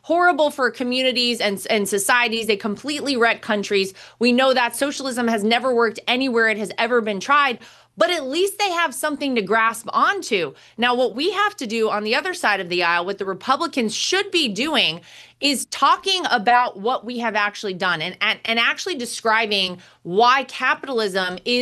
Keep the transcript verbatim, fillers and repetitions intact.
horrible for communities and, and societies. They completely wreck countries. We know that socialism has never worked anywhere it has ever been tried, but at least they have something to grasp onto. Now, what we have to do on the other side of the aisle, what the Republicans should be doing, is talking about what we have actually done and, and, and actually describing why capitalism is